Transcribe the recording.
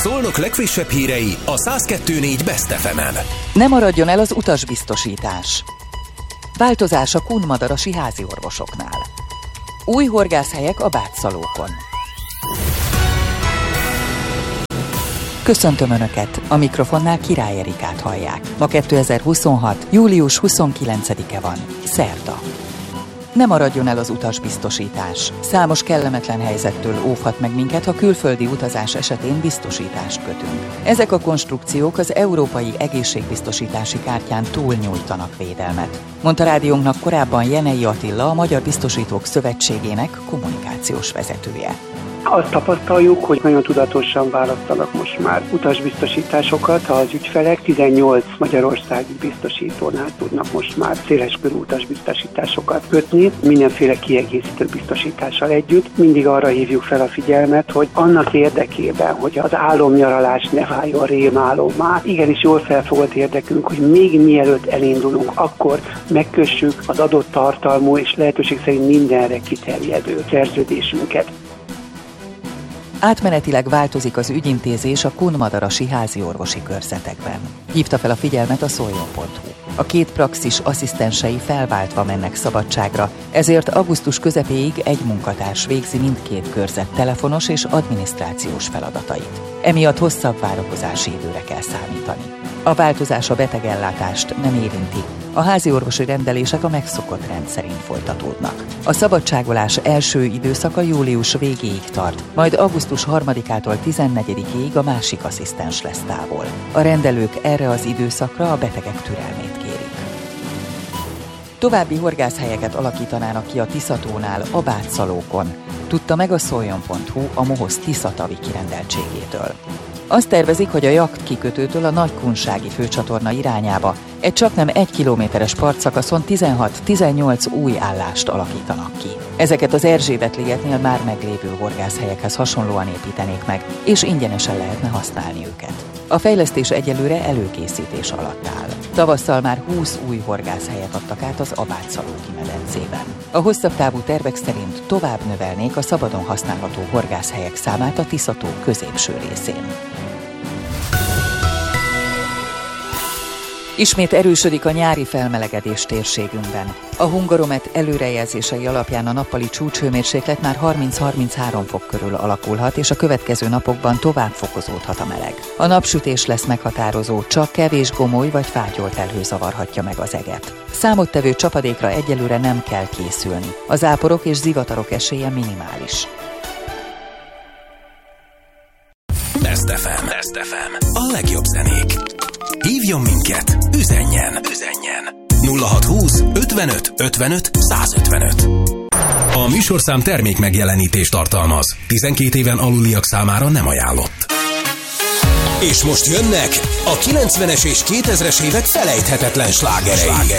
Szolnok legfrissebb hírei a 102.4 Best FM-en. Ne maradjon el az utasbiztosítás. Változás a kunmadarasi háziorvosoknál. Új horgászhelyek a Bátszalókon. Köszöntöm Önöket, a mikrofonnál Király Erikát hallják. Ma 2026. július 29-e van, szerda. Ne maradjon el az utasbiztosítás. Számos kellemetlen helyzettől óvhat meg minket, ha külföldi utazás esetén biztosítást kötünk. Ezek a konstrukciók az európai egészségbiztosítási kártyán túlnyújtanak védelmet, mondta rádiónknak korábban Jenei Attila, a Magyar Biztosítók Szövetségének kommunikációs vezetője. Azt tapasztaljuk, hogy nagyon tudatosan választanak most már utasbiztosításokat az ügyfelek. 18 magyarországi biztosítónál tudnak most már széleskörű utasbiztosításokat kötni, mindenféle kiegészítő biztosítással együtt. Mindig arra hívjuk fel a figyelmet, hogy annak érdekében, hogy az álomnyaralás ne váljon rémálommá, igenis jól felfogott érdekünk, hogy még mielőtt elindulunk, akkor megkössük az adott tartalmú és lehetőség szerint mindenre kiterjedő szerződésünket. Átmenetileg változik az ügyintézés a kunmadarasi háziorvosi körzetekben. Hívta fel a figyelmet a Szoljon.hu. A két praxis asszisztensei felváltva mennek szabadságra, ezért augusztus közepéig egy munkatárs végzi mindkét körzet telefonos és adminisztrációs feladatait. Emiatt hosszabb várakozási időre kell számítani. A változás a betegellátást nem érinti. A háziorvosi rendelések a megszokott rend szerint folytatódnak. A szabadságolás első időszaka július végéig tart, majd augusztus 3-ától 14-ig a másik asszisztens lesz távol. A rendelők erre az időszakra a betegek türelmét kérik. További horgászhelyeket alakítanának ki a Tiszatónál, a Bátszalókon, tudta meg a Szoljon.hu a Mohosz Tiszatavi kirendeltségétől. Azt tervezik, hogy a Jakt kikötőtől a Nagykunsági főcsatorna irányába egy csaknem 1 kilométeres partszakaszon 16-18 új állást alakítanak ki. Ezeket az Erzsébet-ligetnél már meglévő horgászhelyekhez hasonlóan építenék meg, és ingyenesen lehetne használni őket. A fejlesztés egyelőre előkészítés alatt áll. Tavasszal már 20 új horgászhelyet adtak át az Bátszalóki medencében. A hosszabb távú tervek szerint tovább növelnék a szabadon használható horgászhelyek számát a Tiszató középső részén. Ismét erősödik a nyári felmelegedés térségünkben. A Hungaromet előrejelzései alapján a nappali csúcshőmérséklet már 30-33 fok körül alakulhat, és a következő napokban tovább fokozódhat a meleg. A napsütés lesz meghatározó, csak kevés gomoly vagy fátyolt elhő zavarhatja meg az eget. Számottevő csapadékra egyelőre nem kell készülni. Az záporok és zivatarok esélye minimális. Best FM. Best FM. A legjobb zenék. Hívjon minket, üzenjen 0620 55 55 155. A műsorszám termék megjelenítést tartalmaz. 12 éven aluliak számára nem ajánlott. És most jönnek a 90-es és 2000-es évek felejthetetlen slágerei.